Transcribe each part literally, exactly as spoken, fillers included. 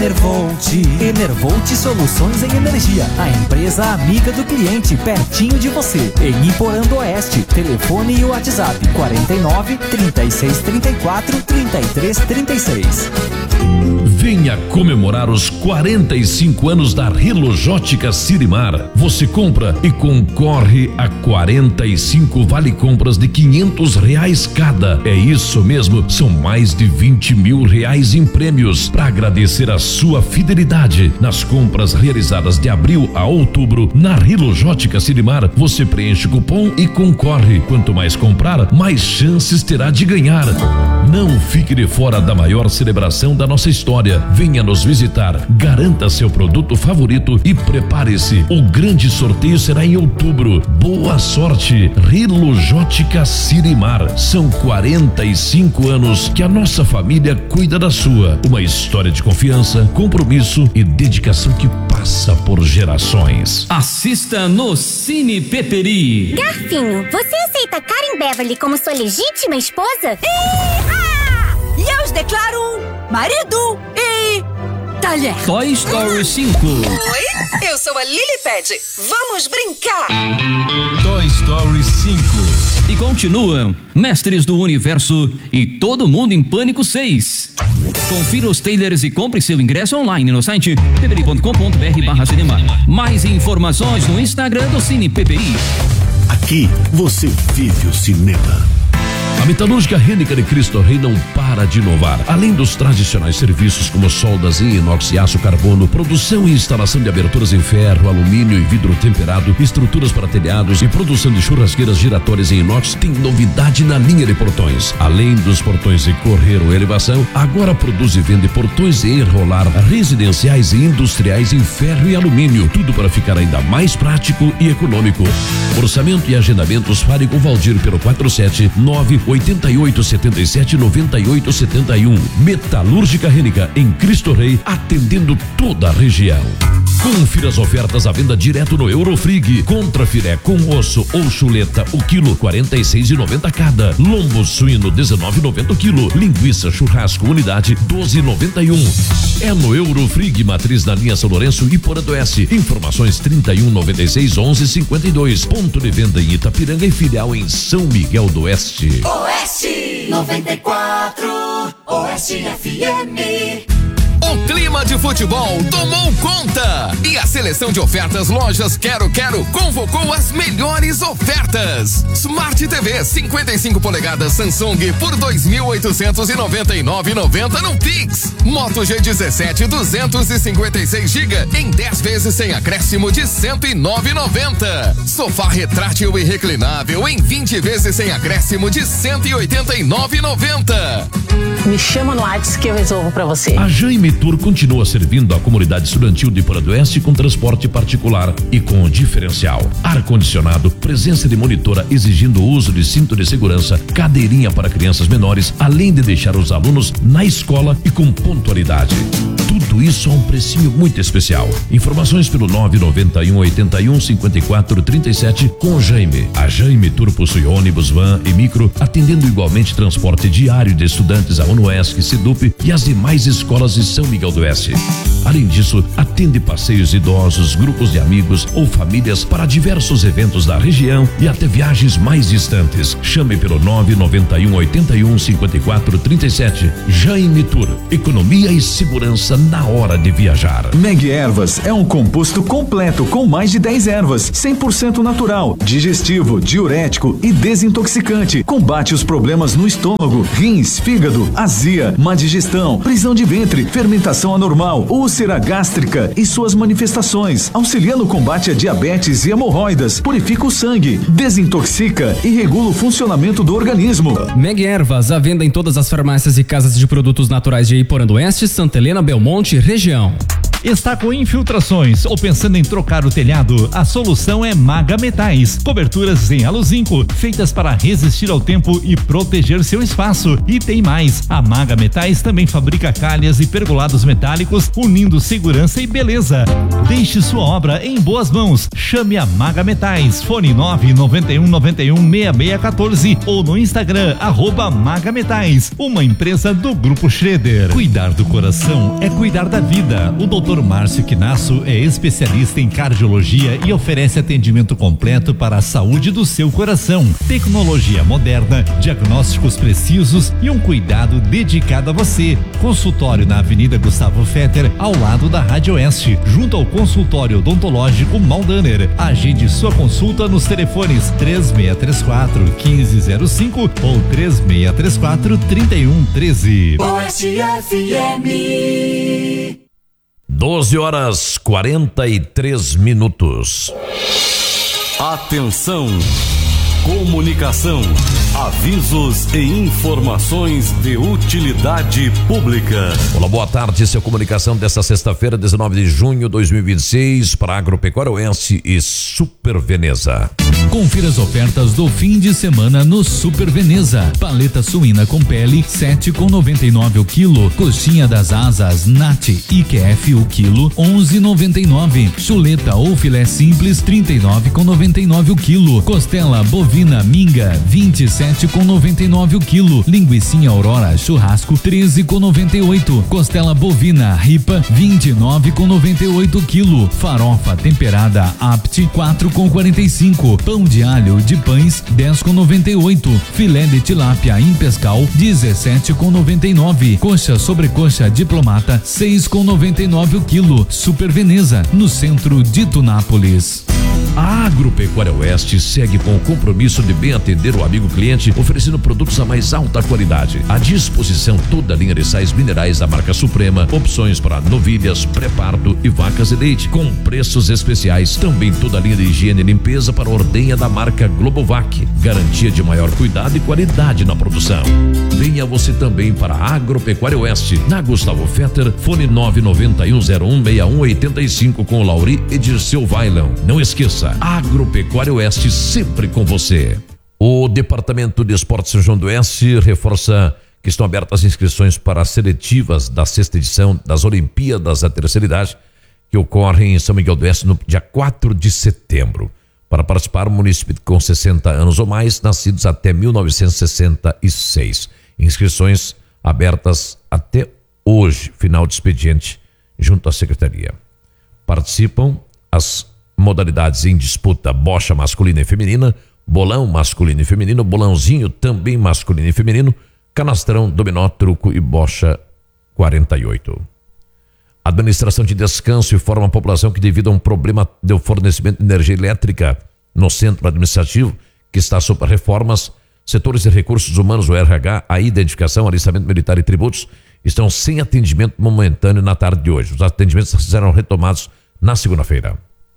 Enervolt. Enervolt Soluções em Energia. A empresa amiga do cliente, pertinho de você. Em Iporã do Oeste. Telefone e WhatsApp quarenta e nove, trinta e seis, trinta e quatro, trinta e três, trinta e seis. Venha comemorar os quarenta e cinco anos da Rilojótica Sirimar. Você compra e concorre a quarenta e cinco vale compras de quinhentos reais cada. É isso mesmo, são mais de vinte mil reais em prêmios. Para agradecer a sua fidelidade nas compras realizadas de abril a outubro na Rilojótica Sirimar, você preenche o cupom e concorre. Quanto mais comprar, mais chances terá de ganhar. Não fique de fora da maior celebração da nossa história. Venha nos visitar, garanta seu produto favorito e prepare-se. O grande sorteio será em outubro. Boa sorte, Rilojótica Sirimar. São quarenta e cinco anos que a nossa família cuida da sua. Uma história de confiança, compromisso e dedicação que passa por gerações. Assista no Cine Peperi. Garfinho, você aceita Karen Beverly como sua legítima esposa? E eu os declaro marido e talher. Toy Story cinco. Oi, eu sou a Lilipad. Vamos brincar. Toy Story cinco. E continuam Mestres do Universo e Todo Mundo em Pânico seis. Confira os trailers e compre seu ingresso online no site peperi ponto com ponto br barra cinema. Mais informações no Instagram do Cine Peperi. Aqui você vive o cinema. A metalúrgica Henniker de Cristo Rei não para de inovar. Além dos tradicionais serviços como soldas em inox e aço carbono, produção e instalação de aberturas em ferro, alumínio e vidro temperado, estruturas para telhados e produção de churrasqueiras giratórias em inox, tem novidade na linha de portões. Além dos portões de correr ou elevação, agora produz e vende portões em enrolar residenciais e industriais em ferro e alumínio. Tudo para ficar ainda mais prático e econômico. Orçamento e agendamentos, fale com Valdir pelo quatro sete nove oito oito sete sete nove oito sete um. Metalúrgica Henniker em Cristo Rei, atendendo toda a região. Confira as ofertas à venda direto no Eurofrig. Contra filé com osso ou chuleta, o quilo quarenta e seis reais e noventa centavos cada. Lombo suíno dezenove reais e noventa centavos o quilo. Linguiça churrasco unidade doze reais e noventa e um centavos. É no Eurofrig, matriz na linha São Lourenço e Iporã do Oeste. Informações trinta e um, noventa e seis, onze, cinquenta e dois. Ponto de venda em Itapiranga e filial em São Miguel do Oeste. Oeste noventa e quatro, Oeste F M. O clima de futebol tomou conta e a seleção de ofertas Lojas Quero Quero convocou as melhores ofertas. Smart T V cinquenta e cinco polegadas Samsung por dois mil oitocentos e noventa e nove reais e noventa centavos no Pix. Moto G dezessete duzentos e cinquenta e seis gigabytes em dez vezes sem acréscimo de cento e nove reais e noventa centavos. Sofá retrátil e reclinável em vinte vezes sem acréscimo de cento e oitenta e nove reais e noventa centavos. Me chama no WhatsApp que eu resolvo pra você. A Jaime Tour continua servindo a comunidade estudantil de Iporã do Oeste com transporte particular e com diferencial. Ar-condicionado, presença de monitora exigindo o uso de cinto de segurança, cadeirinha para crianças menores, além de deixar os alunos na escola e com pontualidade. Tudo isso a um precinho muito especial. Informações pelo nove nove um, oito um, cinco quatro três sete com Jaime. A Jaime Tour possui ônibus, van e micro, atendendo igualmente transporte diário de estudantes a UNOESC, SIDUP e as demais escolas de São Miguel do Oeste. Além disso, atende passeios idosos, grupos de amigos ou famílias para diversos eventos da região e até viagens mais distantes. Chame pelo nove nove um, oito um, cinco quatro três sete. Jaime Tour. Economia e segurança na hora de viajar. Meg Ervas é um composto completo com mais de dez ervas, cem por cento natural, digestivo, diurético e desintoxicante. Combate os problemas no estômago, rins, fígado, azia, má digestão, prisão de ventre, fermentação anormal, úlcera gástrica e suas manifestações. Auxilia no combate a diabetes e hemorroidas, purifica o sangue, desintoxica e regula o funcionamento do organismo. Meg Ervas, à venda em todas as farmácias e casas de produtos naturais de Iporã do Oeste, Santa Helena, Belmonte, região. Está com infiltrações ou pensando em trocar o telhado? A solução é Maga Metais. Coberturas em aluzinco, feitas para resistir ao tempo e proteger seu espaço. E tem mais, a Maga Metais também fabrica calhas e pergolados metálicos, unindo segurança e beleza. Deixe sua obra em boas mãos. Chame a Maga Metais. Fone nove nove um nove um seis seis um quatro ou no Instagram, arroba Maga Metais, uma empresa do Grupo Schroeder. Cuidar do coração é cuidar da vida. O doutor Márcio Quinasso é especialista em cardiologia e oferece atendimento completo para a saúde do seu coração. Tecnologia moderna, diagnósticos precisos e um cuidado dedicado a você. Consultório na Avenida Gustavo Fetter, ao lado da Rádio Oeste, junto ao consultório odontológico Maldaner. Agende sua consulta nos telefones três seis três quatro, um cinco zero cinco ou três seis três quatro, três um um três. Oeste F M. doze horas quarenta e três minutos. Atenção! Comunicação, avisos e informações de utilidade pública. Olá, boa tarde, essa é a comunicação desta sexta-feira, dezenove de junho de dois mil e vinte e seis, para Agropecuária Oeste e Super Veneza. Confira as ofertas do fim de semana no Super Veneza. Paleta suína com pele, sete com noventa e nove o quilo. Coxinha das asas Nat I Q F o quilo, onze noventa e nove. Chuleta ou filé simples, trinta e nove com noventa e nove o quilo. Costela bovina minga, vinte e sete com noventa e nove o quilo. Linguicinha Aurora churrasco, treze com noventa e oito. Costela bovina ripa, vinte e nove com noventa e oito o quilo. Farofa temperada Apt, quatro com quarenta e cinco. Pão de alho de pães, dez com noventa e oito. Filé de tilápia em pescal, dezessete com noventa e nove. Coxa sobrecoxa diplomata, seis com noventa e nove o quilo. Super Veneza, no centro de Tunápolis. A Agropecuária Oeste segue com o compromisso de bem atender o amigo cliente, oferecendo produtos a mais alta qualidade. À disposição toda a linha de sais minerais da marca Suprema, opções para novilhas, pré-parto e vacas de leite, com preços especiais. Também toda a linha de higiene e limpeza para ordenha da marca Globovac, garantia de maior cuidado e qualidade na produção. Venha você também para a Agropecuária Oeste, na Gustavo Fetter, fone nove nove um zero um seis um oito cinco com o Lauri e Dirceu Vailão. Não esqueça, Agropecuária Oeste sempre com você. O Departamento de Esportes São João do Oeste reforça que estão abertas as inscrições para as seletivas da sexta edição das Olimpíadas da Terceira Idade, que ocorrem em São Miguel do Oeste no dia quatro de setembro. Para participar, o município com sessenta anos ou mais, nascidos até mil novecentos e sessenta e seis. Inscrições abertas até hoje, final de expediente, junto à Secretaria. Participam as modalidades em disputa: bocha masculina e feminina, bolão masculino e feminino, bolãozinho também masculino e feminino, canastrão, dominó, truco e bocha quarenta e oito. A administração de descanso informa a população que, devido a um problema de fornecimento de energia elétrica no centro administrativo, que está sob reformas, setores de recursos humanos, o R H, a identificação, alistamento militar e tributos, estão sem atendimento momentâneo na tarde de hoje. Os atendimentos serão retomados na segunda-feira.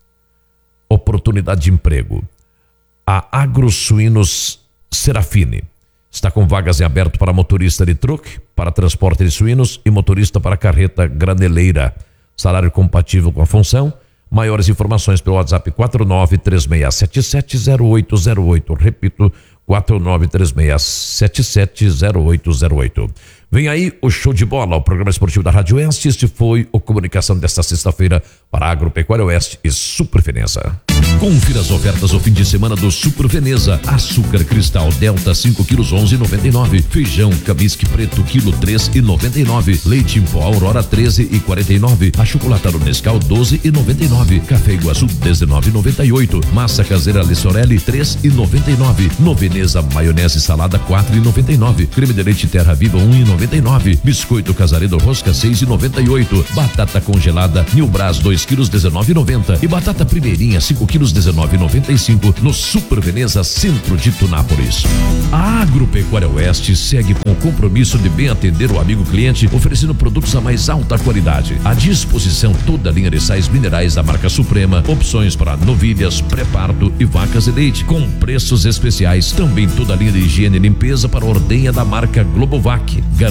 Oportunidade de emprego. A AgroSuínos Serafine está com vagas em aberto para motorista de truque, para transporte de suínos e motorista para carreta graneleira. Salário compatível com a função. Maiores informações pelo WhatsApp quatro nove três seis sete sete zero oito zero oito. Repito, quatro nove três seis sete sete zero oito zero oito. Vem aí o Show de Bola, o programa esportivo da Rádio Oeste. Este foi o Comunicação desta sexta-feira para a Agropecuária Oeste e Super Veneza. Confira as ofertas do fim de semana do Super Veneza. Açúcar cristal Delta cinco quilos onze e noventa e nove. Feijão Cabisque preto quilo três e noventa e nove. Leite em pó Aurora treze e quarenta e nove. Achocolatado Nescau doze e noventa e nove. Café Iguaçu dezenove e noventa e oito. Massa caseira Lissorelli três e noventa e nove. Noveneza maionese salada quatro e noventa e nove. Creme de leite Terra Viva um e noventa e nove. Biscoito Casaredo Rosca seis e noventa e oito. Batata congelada Nilbras dois quilos dezenove e noventa. E batata primeirinha cinco quilos dezenove e noventa e cinco no Super Veneza, centro de Tunápolis. A Agropecuária Oeste segue com o compromisso de bem atender o amigo cliente, oferecendo produtos a mais alta qualidade. À disposição toda a linha de sais minerais da marca Suprema, opções para novilhas, pré-parto e vacas de leite, com preços especiais. Também toda a linha de higiene e limpeza para ordenha da marca Globovac, garantia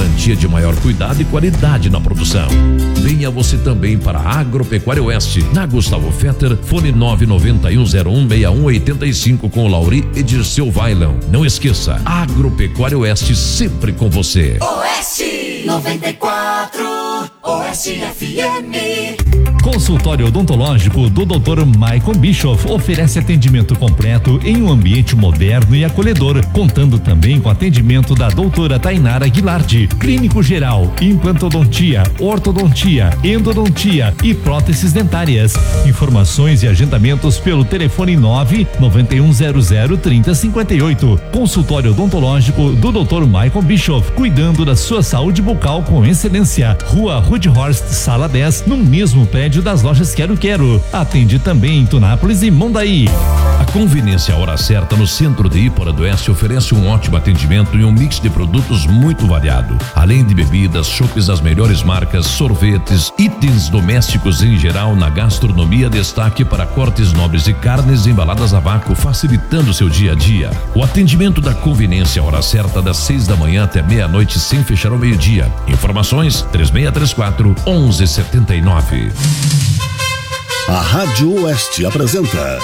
garantia de maior cuidado e qualidade na produção. Venha você também para a Agropecuária Oeste, na Gustavo Fetter, fone nove nove um zero um seis um oito cinco com o Lauri e Dirceu Vailão. Não esqueça, Agropecuária Oeste sempre com você. Oeste noventa e quatro, Oeste F M. Consultório odontológico do doutor Michael Bischoff oferece atendimento completo em um ambiente moderno e acolhedor, contando também com atendimento da doutora Tainara Guilardi, clínico geral, implantodontia, ortodontia, endodontia e próteses dentárias. Informações e agendamentos pelo telefone nove nove um zero zero três zero cinco oito. Consultório odontológico do doutor Michael Bischoff, cuidando da sua saúde bucal com excelência. Rua Rudhorst, sala dez, no mesmo prédio das lojas Quero Quero. Atende também em Tunápolis e Mondaí. A Conveniência Hora Certa no centro de Iporã do Oeste oferece um ótimo atendimento e um mix de produtos muito variado. Além de bebidas, chopes das melhores marcas, sorvetes, itens domésticos em geral, na gastronomia, destaque para cortes nobres de carnes embaladas a vácuo, facilitando seu dia a dia. O atendimento da Conveniência Hora Certa das seis da manhã até meia-noite, sem fechar ao meio-dia. Informações três seis três quatro, um um sete nove. A Rádio Oeste apresenta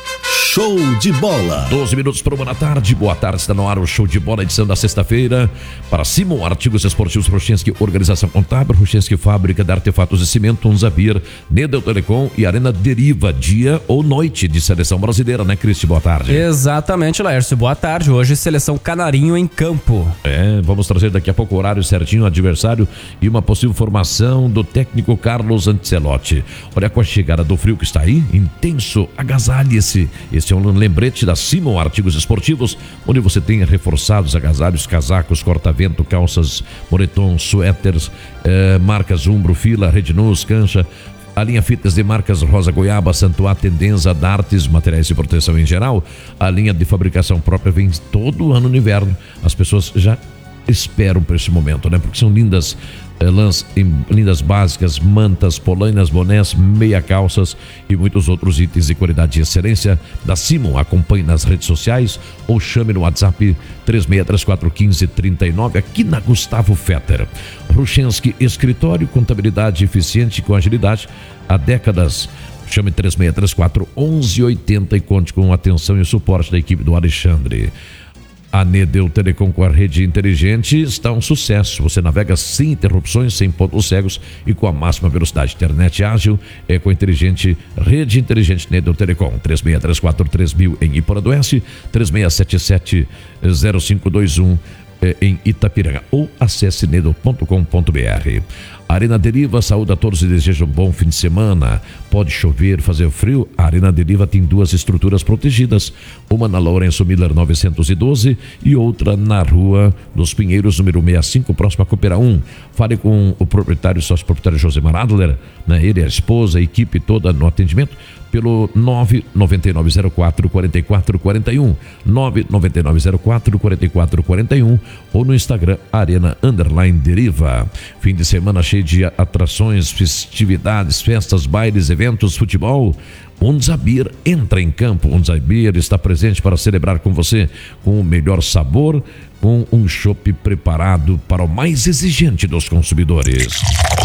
Show de Bola. doze minutos para uma da tarde. Boa tarde, está no ar o Show de Bola, edição da sexta-feira. Para Simon Artigos Esportivos Ruchenski, Organização Contábil, Ruchenski Fábrica de Artefatos de Cimento, Unzabir, Nedel Telecom e Arena Deriva, dia ou noite de seleção brasileira, né, Cristi? Boa tarde. Exatamente, Laércio. Boa tarde. Hoje, seleção Canarinho em campo. É, vamos trazer daqui a pouco o horário certinho, adversário e uma possível formação do técnico Carlos Ancelotti. Olha, com a chegada do frio que está aí, intenso, agasalhe-se. Esse é um lembrete da Simon Artigos Esportivos, onde você tem reforçados, agasalhos, casacos, corta-vento, calças, moletons, suéteres, eh, marcas Umbro, Fila, Rednus, Cancha, a linha fitas de marcas Rosa Goiaba, Santuá, Tendenza, Dartes, materiais de proteção em geral. A linha de fabricação própria vem todo ano no inverno. As pessoas já esperam por esse momento, né? Porque são lindas lãs, lindas básicas, mantas, polainas, bonés, meia calças e muitos outros itens de qualidade e excelência da Simon. Acompanhe nas redes sociais ou chame no WhatsApp três seis três quatro um cinco três nove aqui na Gustavo Fetter. Ruchenski, escritório, contabilidade eficiente com agilidade há décadas. Chame três seis três quatro um um oito zero e conte com atenção e suporte da equipe do Alexandre. A Nedel Telecom com a rede inteligente está um sucesso. Você navega sem interrupções, sem pontos cegos e com a máxima velocidade. Internet ágil é com a inteligente rede inteligente Nedel Telecom. três seis três quatro três mil em Iporã do Oeste, três seis sete sete zero cinco dois um em Itapiranga, ou acesse nedel ponto com ponto b r. Arena Deriva saúde a todos e deseja um bom fim de semana. Pode chover, fazer frio, a Arena Deriva tem duas estruturas protegidas, uma na Lourenço Miller novecentos e doze e outra na Rua dos Pinheiros, número sessenta e cinco, próximo a Coopera um. Fale com o proprietário, sócio proprietário Josemar Adler, né? Ele, a esposa, a equipe toda no atendimento, pelo nove nove nove zero quatro quatro quatro quatro um, nove nove nove zero quatro quatro quatro quatro um, ou no Instagram Arena Underline Deriva. Fim de semana cheio de atrações, festividades, festas, bailes, eventos, futebol. Unzabir entra em campo. Unzabir está presente para celebrar com você, com o melhor sabor, com um chopp preparado para o mais exigente dos consumidores.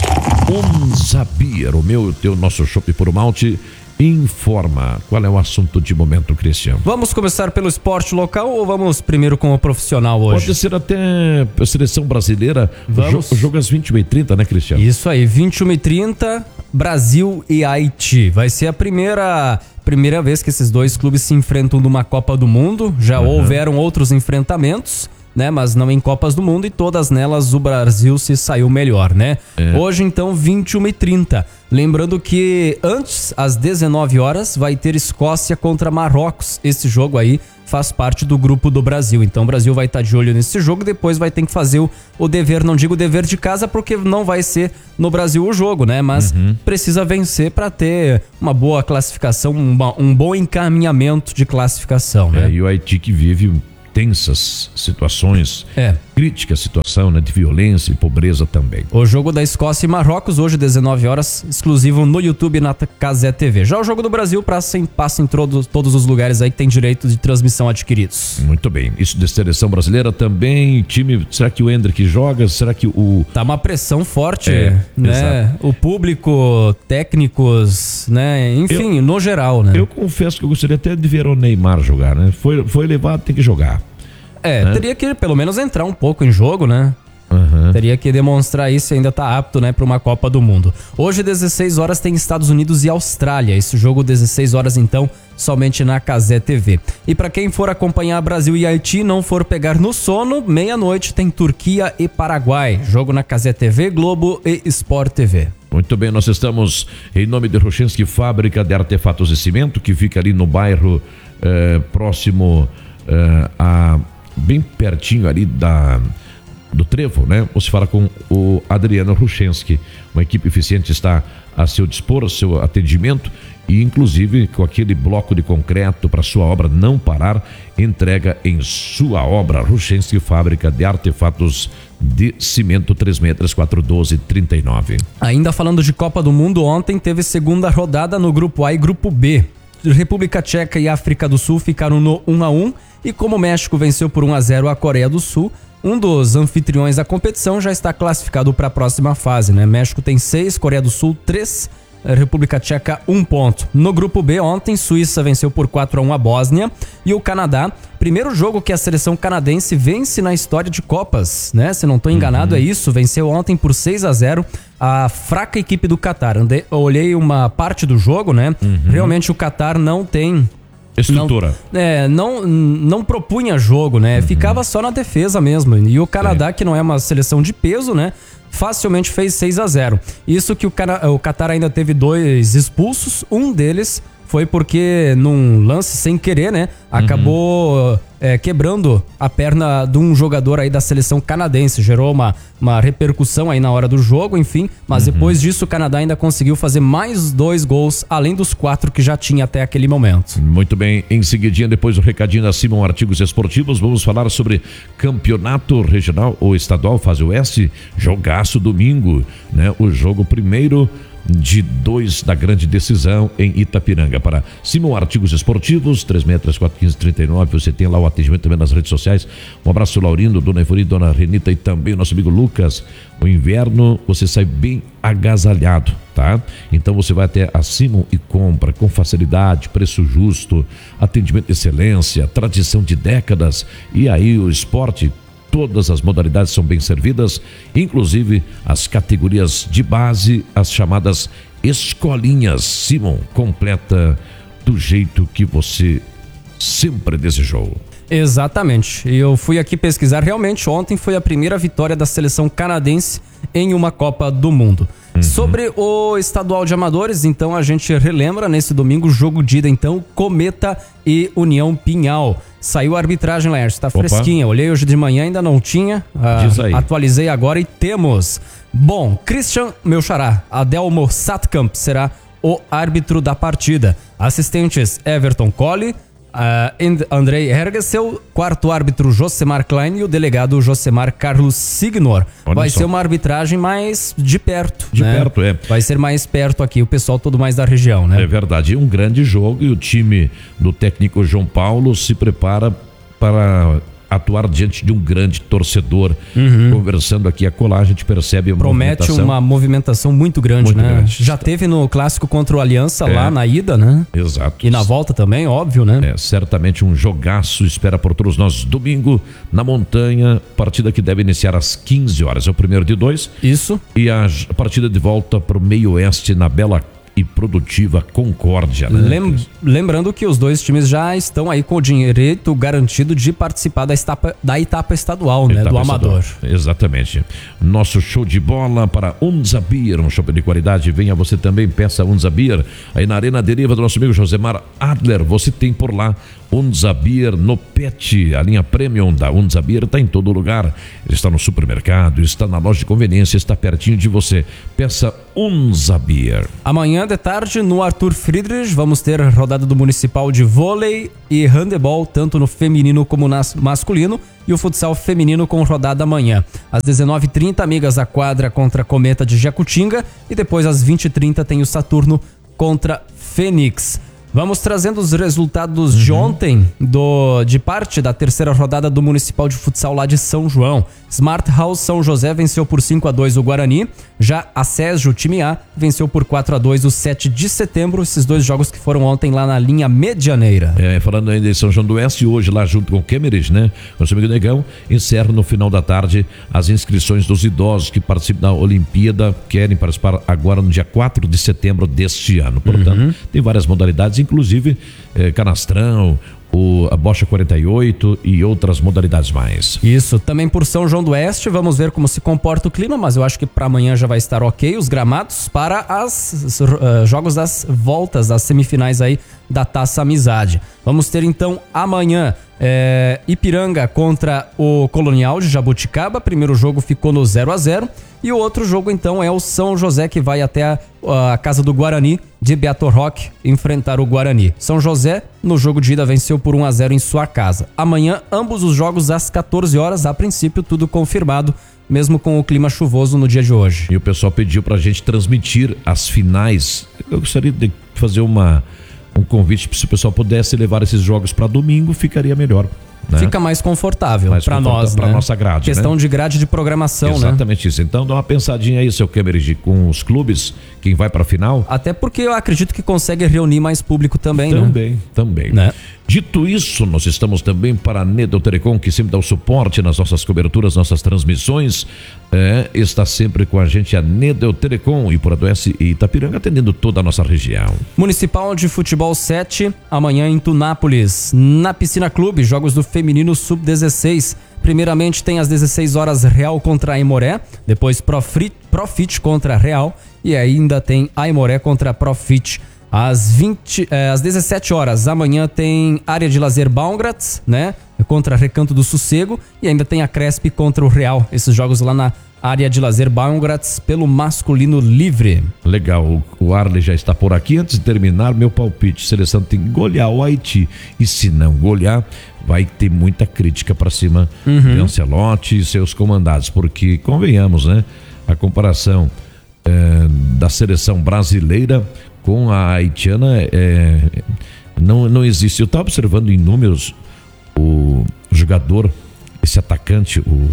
Unzabir, o meu e o teu, nosso chopp por malte, informa. Qual é o assunto de momento, Cristiano? Vamos começar pelo esporte local ou vamos primeiro com o profissional hoje? Pode ser até a seleção brasileira. Vamos. O jogo às vinte e uma e trinta, né, Cristiano? Isso aí, vinte e uma e trinta, Brasil e Haiti. Vai ser a primeira... Primeira vez que esses dois clubes se enfrentam numa Copa do Mundo. Já uhum. houveram outros enfrentamentos, né? Mas não em Copas do Mundo, e todas nelas o Brasil se saiu melhor, né? É. Hoje, então, vinte e uma e trinta. Lembrando que antes, às dezenove horas, vai ter Escócia contra Marrocos. Esse jogo aí faz parte do grupo do Brasil. Então o Brasil vai estar de olho nesse jogo e depois vai ter que fazer o, o dever, não digo dever de casa, porque não vai ser no Brasil o jogo, né? Mas uhum. precisa vencer para ter uma boa classificação, um, um bom encaminhamento de classificação, né? É, e o Haiti que vive tensas situações. É. crítica situação, né, de violência e pobreza também. O jogo da Escócia e Marrocos, hoje, dezenove horas, exclusivo no YouTube e na Cazé T V. Já o jogo do Brasil passa em, passa em todos, todos os lugares aí que tem direito de transmissão adquiridos. Muito bem. Isso de seleção brasileira também, time, será que o Hendrick joga? Será que o... Tá uma pressão forte, é, né? Exato. O público, técnicos, né? Enfim, eu, no geral, né? Eu confesso que eu gostaria até de ver o Neymar jogar, né? Foi, foi levado, tem que jogar. É, né? Teria que pelo menos entrar um pouco em jogo, né? Uhum. Teria que demonstrar isso e ainda tá apto, né, para uma Copa do Mundo. Hoje, dezesseis horas, tem Estados Unidos e Austrália. Esse jogo, dezesseis horas, então, somente na Cazé T V. E para quem for acompanhar Brasil e Haiti, não for pegar no sono, meia-noite tem Turquia e Paraguai. Jogo na Cazé T V, Globo e Sport T V. Muito bem, nós estamos em nome de Ruchenski, fábrica de artefatos de cimento, que fica ali no bairro eh, próximo eh, a... bem pertinho ali da, do Trevo, né? Você fala com o Adriano Ruchenski. Uma equipe eficiente está a seu dispor, a seu atendimento e inclusive com aquele bloco de concreto para sua obra não parar, entrega em sua obra. Ruchenski, fábrica de artefatos de cimento, três seis três quatro um dois três nove. Ainda falando de Copa do Mundo, ontem teve segunda rodada no Grupo A e Grupo B. República Tcheca e África do Sul ficaram no um a um. E como o México venceu por um a zero a Coreia do Sul, um dos anfitriões da competição já está classificado para a próxima fase, né? México tem seis, Coreia do Sul três, República Tcheca um ponto. No grupo B, ontem, Suíça venceu por quatro a um a Bósnia e o Canadá, primeiro jogo que a seleção canadense vence na história de Copas, né? Se não estou enganado, uhum. É isso, venceu ontem por seis a zero a fraca equipe do Catar. Andei, olhei uma parte do jogo, né? Uhum. Realmente o Catar não tem... estrutura. Não, é, não, não propunha jogo, né? Uhum. Ficava só na defesa mesmo. E o Canadá, é. que não é uma seleção de peso, né? Facilmente fez seis a zero. Isso que o, Cana- o Catar ainda teve dois expulsos. Um deles foi porque num lance sem querer, né? Acabou uhum. é, quebrando a perna de um jogador aí da seleção canadense. Gerou uma, uma repercussão aí na hora do jogo, enfim. Mas uhum. depois disso o Canadá ainda conseguiu fazer mais dois gols, além dos quatro que já tinha até aquele momento. Muito bem. Em seguidinha, depois do recadinho da Simon Artigos Esportivos, vamos falar sobre campeonato regional ou estadual, fase oeste. Jogaço domingo, né? O jogo primeiro de dois da grande decisão em Itapiranga. Para Simon Artigos Esportivos, três seis três quatro um cinco três nove, você tem lá o atendimento também nas redes sociais. Um abraço, Laurindo, Dona Ivori, Dona Renita e também o nosso amigo Lucas. O inverno você sai bem agasalhado, tá? Então você vai até a Simon e compra com facilidade, preço justo, atendimento de excelência, tradição de décadas, e aí o esporte, todas as modalidades são bem servidas, inclusive as categorias de base, as chamadas escolinhas. Simon, completa do jeito que você sempre desejou. Exatamente. Eu fui aqui pesquisar, realmente ontem foi a primeira vitória da seleção canadense em uma Copa do Mundo. Uhum. Sobre o estadual de amadores, então a gente relembra nesse domingo, jogo de ida então, Cometa e União Pinhal. Saiu a arbitragem, Laércio, tá Opa. fresquinha. Olhei hoje de manhã, ainda não tinha. Diz aí. Uh, atualizei agora e temos. Bom, Christian, meu xará, Adelmo Satkamp será o árbitro da partida. Assistentes, Everton Colli, Uh, Andrei Hergesel, quarto árbitro Josemar Klein e o delegado Josemar Carlos Signor. Olha Vai só. ser uma arbitragem mais de perto. De né? perto, é. Vai ser mais perto aqui, o pessoal todo mais da região, né? É verdade, um grande jogo e o time do técnico João Paulo se prepara para atuar diante de um grande torcedor. Uhum. Conversando aqui a colar, a gente percebe uma Promete movimentação. uma movimentação muito grande, muito né? Grande. Já teve no clássico contra o Aliança é. lá na ida, né? Exato. E na volta também, óbvio, né? É, certamente um jogaço espera por todos nós. Domingo, na montanha, partida que deve iniciar às quinze horas. É o primeiro de dois. Isso. E a partida de volta para o meio oeste na Bela e produtiva Concórdia, né? Lem- lembrando que os dois times já estão aí com o direito garantido de participar da etapa, da etapa estadual, né? Etapa do estadual. Amador. Exatamente. Nosso show de bola para Unza Beer, um shopping de qualidade. Venha você também, peça Unza Beer. Aí na Arena Deriva do nosso amigo Josemar Adler, você tem por lá Unza Beer no Pet, a linha Premium da Unza Beer está em todo lugar. Está no supermercado, está na loja de conveniência, está pertinho de você. Peça Unza Beer. Amanhã de tarde, no Arthur Friedrich, vamos ter rodada do Municipal de vôlei e handebol, tanto no feminino como no masculino, e o futsal feminino com rodada amanhã. Às dezenove e trinta, Amigas da Quadra contra a Cometa de Jacutinga, e depois às vinte e trinta tem o Saturno contra Fênix. Vamos trazendo os resultados uhum. de ontem, do, de parte da terceira rodada do Municipal de Futsal lá de São João. Smart House São José venceu por cinco a dois o Guarani. Já a Sésio, o time A, venceu por quatro a dois o sete de setembro. Esses dois jogos que foram ontem lá na linha medianeira. É, falando ainda em São João do Oeste, hoje lá junto com o Kemerich, né? O nosso amigo Negão, encerra no final da tarde as inscrições dos idosos que participam da Olimpíada, querem participar agora no dia quatro de setembro deste ano. Portanto, uhum. tem várias modalidades, inclusive eh, canastrão, o, a bocha quarenta e oito e outras modalidades mais. Isso, também por São João do Oeste, vamos ver como se comporta o clima, mas eu acho que para amanhã já vai estar ok os gramados para os uh, jogos das voltas, das semifinais aí da Taça Amizade. Vamos ter então amanhã é, Ipiranga contra o Colonial de Jabuticaba. Primeiro jogo ficou no zero a zero. E o outro jogo então é o São José, que vai até a, a casa do Guarani de Beato Roque enfrentar o Guarani. São José, no jogo de ida, venceu por um a zero em sua casa. Amanhã, ambos os jogos às quatorze horas, a princípio tudo confirmado, mesmo com o clima chuvoso no dia de hoje. E o pessoal pediu pra gente transmitir as finais. Eu gostaria de fazer uma, um convite, se o pessoal pudesse levar esses jogos para domingo, ficaria melhor. Né? Fica mais confortável para nós, para né? nossa grade. Questão né? de grade de programação, Exatamente né? Exatamente isso. Então dá uma pensadinha aí, seu Kemerich, com os clubes, quem vai para a final. Até porque eu acredito que consegue reunir mais público também, também né? Também, também. Né? Dito isso, nós estamos também para a Nedel Telecom, que sempre dá o suporte nas nossas coberturas, nossas transmissões. É, está sempre com a gente a Nedel Telecom e por Adoece e Itapiranga, atendendo toda a nossa região. Municipal de Futebol sete, amanhã em Tunápolis. Na Piscina Clube, jogos do feminino sub dezesseis. Primeiramente tem às dezesseis horas Real contra a Aimoré, depois Profit, Profit contra a Real e ainda tem a Aimoré contra a Profit. Às, vinte, eh, às dezessete horas, amanhã tem Área de Lazer Baumgratz, né? Contra Recanto do Sossego. E ainda tem a Cresp contra o Real. Esses jogos lá na Área de Lazer Baumgratz pelo masculino livre. Legal, o Arley já está por aqui. Antes de terminar, meu palpite: seleção tem que golear o Haiti. E se não golear, vai ter muita crítica para cima uhum. de Ancelotti e seus comandados. Porque, convenhamos, né? A comparação eh, da seleção brasileira com a haitiana é, não, não existe. Eu estava observando em números o jogador, esse atacante, o...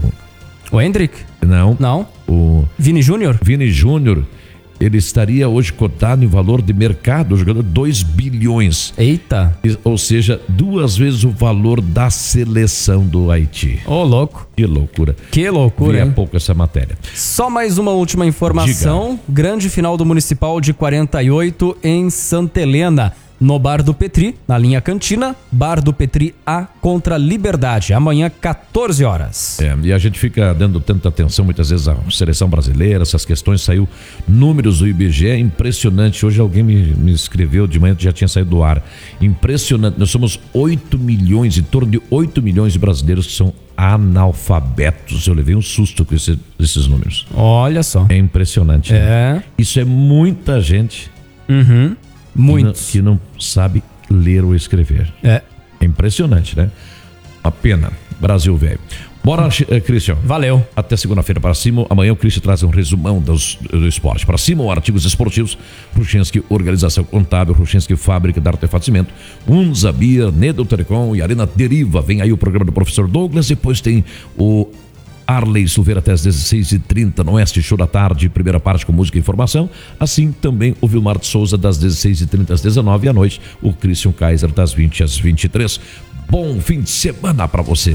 O Hendrick? Não. Não? O... Vini Júnior? Vini Júnior, ele estaria hoje cotado em valor de mercado, o jogador dois bilhões. Eita! Ou seja, duas vezes o valor da seleção do Haiti. Ô, oh, louco. Que loucura. Que loucura, Vi hein? há pouco essa matéria. Só mais uma última informação. Diga. Grande final do Municipal de quarenta e oito em Santa Helena. No Bar do Petri, na linha Cantina, Bar do Petri A contra Liberdade, amanhã quatorze horas. É, e a gente fica dando tanta atenção muitas vezes à seleção brasileira, essas questões, saiu números do I B G E, impressionante. Hoje alguém me, me escreveu, de manhã já tinha saído do ar. Impressionante, nós somos oito milhões, em torno de oito milhões de brasileiros que são analfabetos. Eu levei um susto com esse, esses números. Olha só. É impressionante. É. Né? Isso é muita gente. Uhum. Muitos. Que não, que não sabe ler ou escrever. É. É impressionante, né? A pena. Brasil velho. Bora, Christian. Valeu. Até segunda-feira para cima. Amanhã o Christian traz um resumão dos, do esporte. Para cima, artigos esportivos. Ruchinski Organização Contábil. Ruchinski Fábrica de Artefatos e Cimento. Unza Beer, Nedel Telecom e Arena Deriva. Vem aí o programa do professor Douglas. Depois tem o Arley Silveira até às dezesseis e trinta no Oeste Show da Tarde, primeira parte com música e informação. Assim também o Vilmar de Souza das dezesseis e trinta às dezenove à noite, o Christian Kaiser das vinte às vinte e três. Bom fim de semana para você.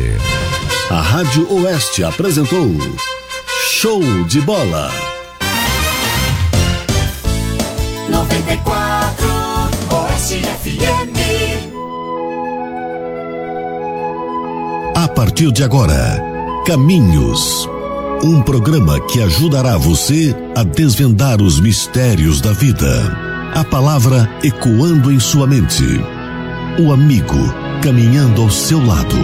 A Rádio Oeste apresentou Show de Bola. noventa e quatro Oeste F M. A partir de agora, Caminhos, um programa que ajudará você a desvendar os mistérios da vida. A palavra ecoando em sua mente. O amigo caminhando ao seu lado.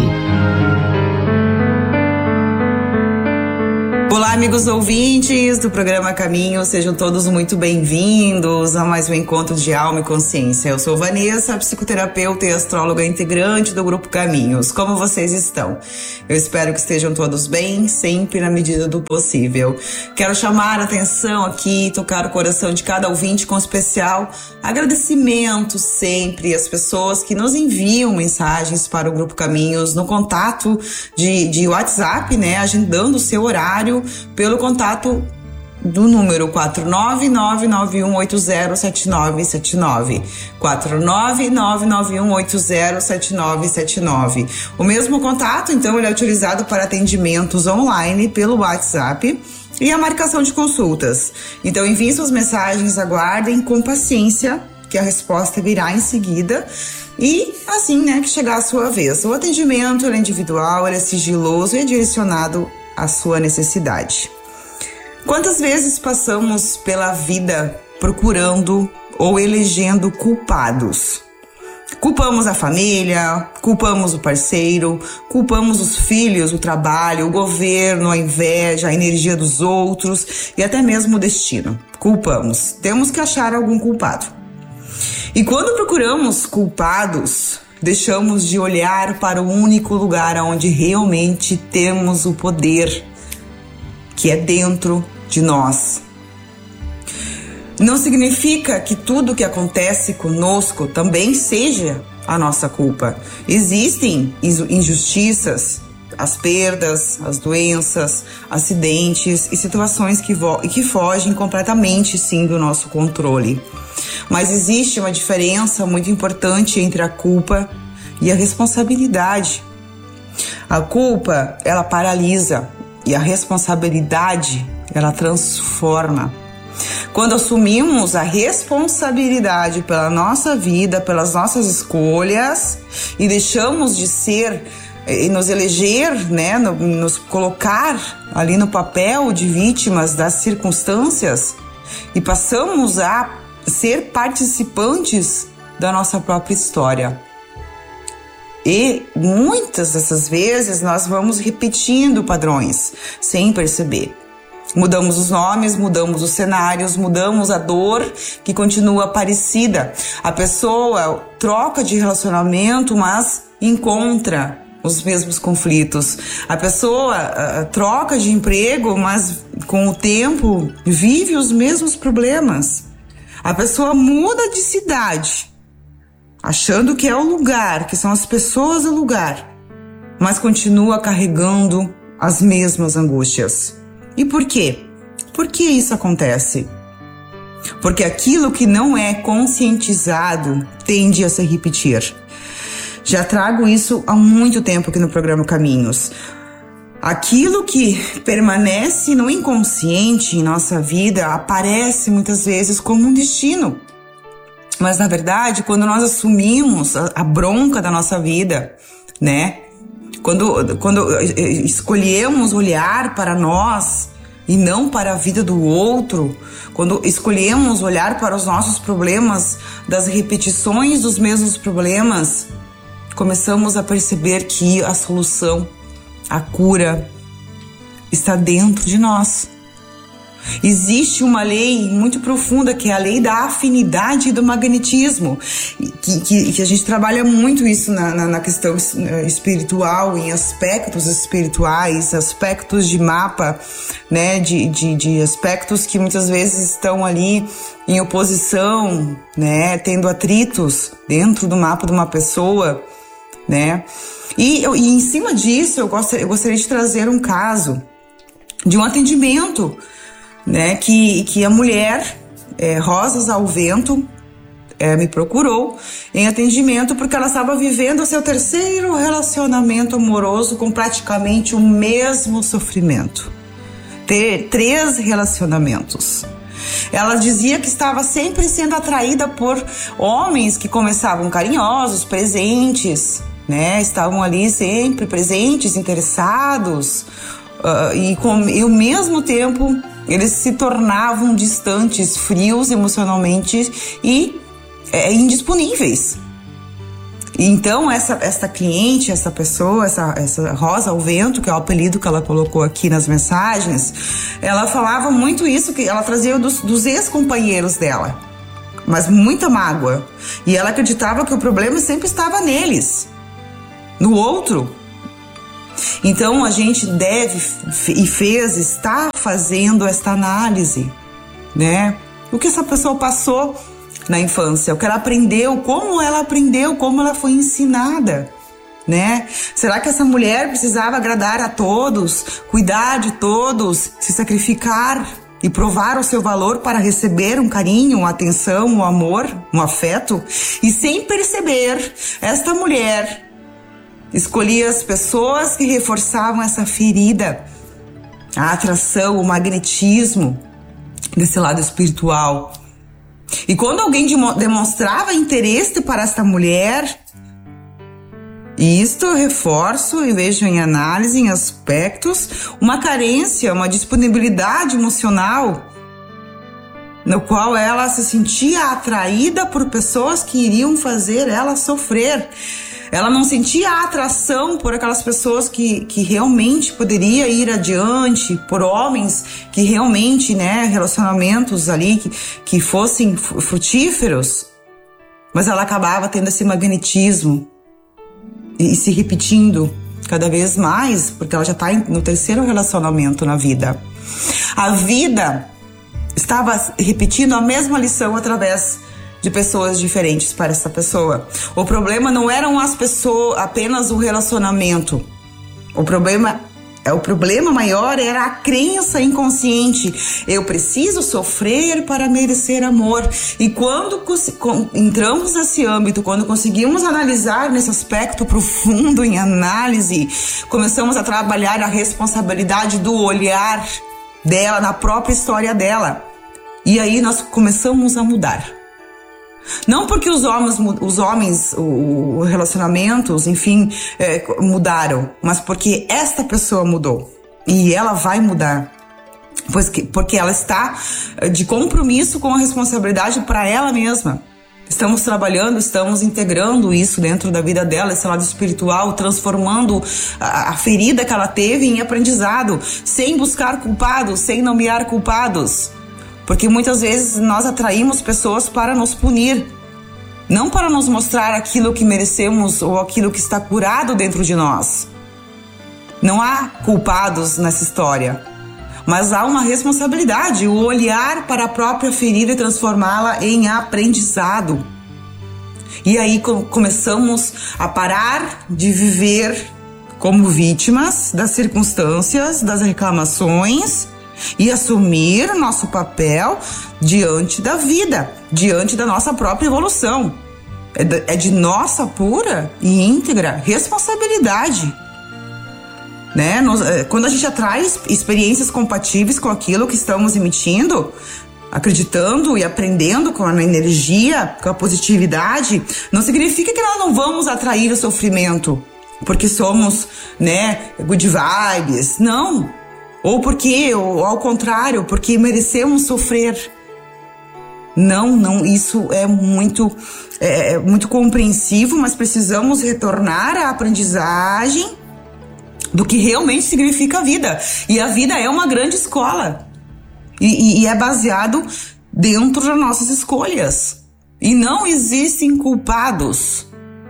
Olá, amigos ouvintes do programa Caminhos, sejam todos muito bem-vindos a mais um encontro de alma e consciência. Eu sou Vanessa, psicoterapeuta e astróloga integrante do Grupo Caminhos. Como vocês estão? Eu espero que estejam todos bem, sempre na medida do possível. Quero chamar a atenção aqui, tocar o coração de cada ouvinte com especial agradecimento sempre às pessoas que nos enviam mensagens para o Grupo Caminhos no contato de, de WhatsApp, né, agendando o seu horário pelo contato do número quatro nove nove nove um oito zero sete nove sete nove, quatro nove nove nove um oito zero sete nove sete nove. O mesmo contato, então, ele é utilizado para atendimentos online pelo WhatsApp e a marcação de consultas. Então, enviem suas mensagens, aguardem com paciência, que a resposta virá em seguida. E assim, né, que chegar a sua vez. O atendimento ele é individual, ele é sigiloso e é direcionado à sua necessidade. Quantas vezes passamos pela vida procurando ou elegendo culpados? Culpamos a família, culpamos o parceiro, culpamos os filhos, o trabalho, o governo, a inveja, a energia dos outros e até mesmo o destino. Culpamos. Temos que achar algum culpado. E quando procuramos culpados, deixamos de olhar para o único lugar onde realmente temos o poder, que é dentro de nós. Não significa que tudo que acontece conosco também seja a nossa culpa. Existem injustiças, as perdas, as doenças, acidentes e situações que, vo- que fogem completamente, sim, do nosso controle. Mas existe uma diferença muito importante entre a culpa e a responsabilidade. A culpa, ela paralisa e a responsabilidade, ela transforma. Quando assumimos a responsabilidade pela nossa vida, pelas nossas escolhas e deixamos de ser e nos eleger, né, nos colocar ali no papel de vítimas das circunstâncias e passamos a ser participantes da nossa própria história. E muitas dessas vezes nós vamos repetindo padrões sem perceber. Mudamos os nomes, mudamos os cenários, mudamos a dor que continua parecida. A pessoa troca de relacionamento, mas encontra os mesmos conflitos. A pessoa uh, troca de emprego, mas com o tempo vive os mesmos problemas. A pessoa muda de cidade, achando que é o lugar, que são as pessoas do lugar, mas continua carregando as mesmas angústias. E por quê? Por que isso acontece? Porque aquilo que não é conscientizado tende a se repetir. Já trago isso há muito tempo aqui no programa Caminhos. Aquilo que permanece no inconsciente em nossa vida aparece muitas vezes como um destino. Mas, na verdade, quando nós assumimos a, a bronca da nossa vida, né? Quando, quando escolhemos olhar para nós e não para a vida do outro, quando escolhemos olhar para os nossos problemas, das repetições dos mesmos problemas, começamos a perceber que a solução, a cura, está dentro de nós. Existe uma lei muito profunda, que é a lei da afinidade e do magnetismo, que, que, que a gente trabalha muito isso na, na, na questão espiritual, em aspectos espirituais, aspectos de mapa, né, de, de, de aspectos que muitas vezes estão ali em oposição, né, tendo atritos dentro do mapa de uma pessoa, né, e, e em cima disso eu gostaria, eu gostaria de trazer um caso de um atendimento, né, que, que a mulher, é, Rosas ao Vento, é, me procurou em atendimento porque ela estava vivendo o seu terceiro relacionamento amoroso com praticamente o mesmo sofrimento. Ter três relacionamentos. Ela dizia que estava sempre sendo atraída por homens que começavam carinhosos, presentes, né, estavam ali sempre presentes, interessados, uh, e, com, e ao mesmo tempo eles se tornavam distantes, frios emocionalmente e é, indisponíveis. Então, essa, essa cliente, essa pessoa, essa, essa Rosa ao Vento, que é o apelido que ela colocou aqui nas mensagens, ela falava muito isso, que ela trazia dos, dos ex-companheiros dela, mas muita mágoa. E ela acreditava que o problema sempre estava neles, no outro. Então, a gente deve e fez, está fazendo esta análise, né? O que essa pessoa passou na infância, o que ela aprendeu, como ela aprendeu, como ela foi ensinada, né? Será que essa mulher precisava agradar a todos, cuidar de todos, se sacrificar e provar o seu valor para receber um carinho, uma atenção, um amor, um afeto? E sem perceber, esta mulher escolhia as pessoas que reforçavam essa ferida, a atração, o magnetismo desse lado espiritual. E quando alguém demonstrava interesse para esta mulher, e isto eu reforço e vejo em análise, em aspectos, uma carência, uma disponibilidade emocional, no qual ela se sentia atraída por pessoas que iriam fazer ela sofrer. Ela não sentia a atração por aquelas pessoas que, que realmente poderia ir adiante, por homens que realmente, né, relacionamentos ali que, que fossem frutíferos, mas ela acabava tendo esse magnetismo e, e se repetindo cada vez mais, porque ela já está no terceiro relacionamento na vida. A vida estava repetindo a mesma lição através de pessoas diferentes para essa pessoa. O problema não eram as pessoas, apenas o relacionamento. O problema, o problema maior era a crença inconsciente. Eu preciso sofrer para merecer amor. E quando entramos nesse âmbito, quando conseguimos analisar nesse aspecto profundo em análise, começamos a trabalhar a responsabilidade do olhar dela, na própria história dela. E aí nós começamos a mudar. Não porque os homens, os homens, os relacionamentos, enfim, é, mudaram, mas porque esta pessoa mudou. E ela vai mudar. Pois que, porque ela está de compromisso com a responsabilidade para ela mesma. Estamos trabalhando, estamos integrando isso dentro da vida dela, esse lado espiritual, transformando a, a ferida que ela teve em aprendizado, sem buscar culpados, sem nomear culpados. Porque muitas vezes nós atraímos pessoas para nos punir, não para nos mostrar aquilo que merecemos ou aquilo que está curado dentro de nós. Não há culpados nessa história, mas há uma responsabilidade, o olhar para a própria ferida e transformá-la em aprendizado. E aí começamos a parar de viver como vítimas das circunstâncias, das reclamações, e assumir nosso papel diante da vida, diante da nossa própria evolução. É de, é de nossa pura e íntegra responsabilidade. Né? Nos, quando a gente atrai experiências compatíveis com aquilo que estamos emitindo, acreditando e aprendendo com a energia, com a positividade, não significa que nós não vamos atrair o sofrimento, porque somos, né, good vibes. Não. Ou porque, ou ao contrário, porque merecemos sofrer. Não, não, isso é muito, é, é muito compreensivo, mas precisamos retornar à aprendizagem do que realmente significa a vida. E a vida é uma grande escola. E, e, e é baseado dentro das nossas escolhas. E não existem culpados.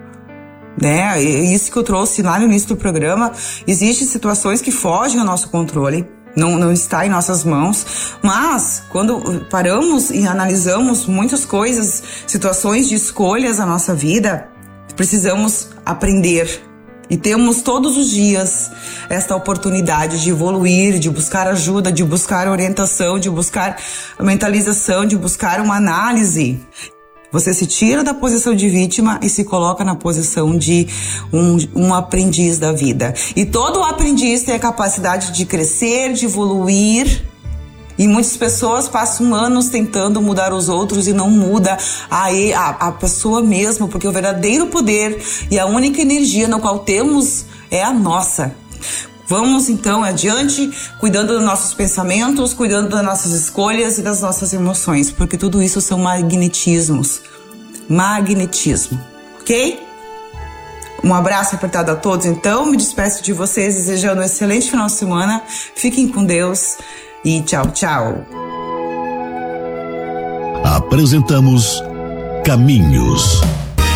Né? Isso que eu trouxe lá no início do programa, existem situações que fogem ao nosso controle, não, não está em nossas mãos, mas quando paramos e analisamos muitas coisas, situações de escolhas na nossa vida, precisamos aprender e temos todos os dias esta oportunidade de evoluir, de buscar ajuda, de buscar orientação, de buscar mentalização, de buscar uma análise. Você se tira da posição de vítima e se coloca na posição de um, um aprendiz da vida. E todo aprendiz tem a capacidade de crescer, de evoluir. E muitas pessoas passam anos tentando mudar os outros e não muda a, a, a pessoa mesmo, porque o verdadeiro poder e a única energia na qual temos é a nossa. Vamos então adiante, cuidando dos nossos pensamentos, cuidando das nossas escolhas e das nossas emoções, porque tudo isso são magnetismos. Magnetismo, ok? Um abraço apertado a todos, então. Me despeço de vocês, desejando um excelente final de semana. Fiquem com Deus e tchau, tchau. Apresentamos Caminhos.